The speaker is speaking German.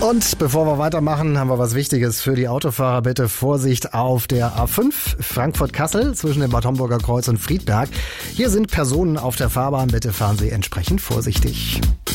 Und bevor wir weitermachen, haben wir was Wichtiges für die Autofahrer. Bitte Vorsicht auf der A5 Frankfurt-Kassel zwischen dem Bad Homburger Kreuz und Friedberg. Hier sind Personen auf der Fahrbahn. Bitte fahren Sie entsprechend vorsichtig.